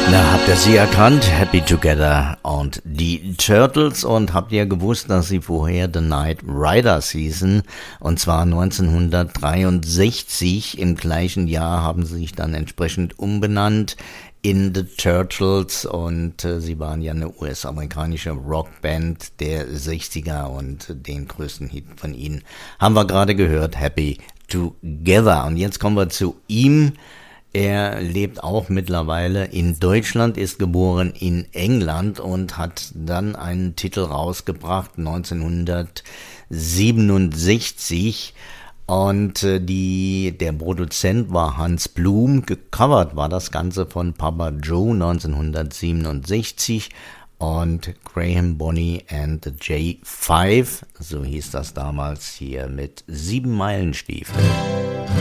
Na, habt ihr sie erkannt? Happy Together und die Turtles. Und habt ihr gewusst, dass sie vorher The Knight Riders hießen? Und zwar 1963. Im gleichen Jahr haben sie sich dann entsprechend umbenannt in The Turtles. Und sie waren ja eine US-amerikanische Rockband der 60er. Und den größten Hit von ihnen haben wir gerade gehört, Happy Together. Und jetzt kommen wir zu ihm. Er lebt auch mittlerweile in Deutschland, ist geboren in England und hat dann einen Titel rausgebracht 1967 und der Produzent war Hans Blum. Gecovert war das Ganze von Papa Joe 1967 und Graham Bonny and the J5, so hieß das damals hier mit 7 Meilenstiefeln.